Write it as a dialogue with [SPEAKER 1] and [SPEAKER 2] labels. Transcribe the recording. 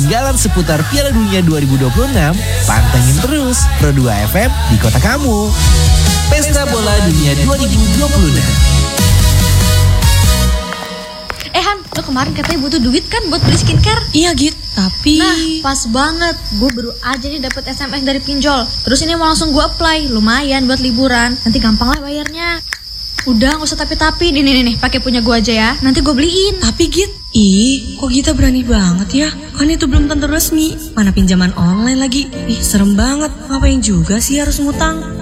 [SPEAKER 1] ketinggalan seputar Piala Dunia 2026, pantengin terus Pro 2 FM di kota kamu. Pesta Bola Dunia 2026.
[SPEAKER 2] Han, lo kemarin katanya butuh duit kan buat beli skincare?
[SPEAKER 3] Iya Git, tapi...
[SPEAKER 2] Nah, pas banget. Gue baru aja nih dapet SMS dari pinjol. Terus ini mau langsung gue apply. Lumayan buat liburan. Nanti gampang lah bayarnya. Udah, gak usah tapi-tapi. Nih, pakai punya gue aja ya. Nanti gue beliin.
[SPEAKER 3] Tapi Git, kok Gita berani banget ya? Kan itu belum tentu resmi. Mana pinjaman online lagi. Serem banget. Ngapain juga sih harus ngutang?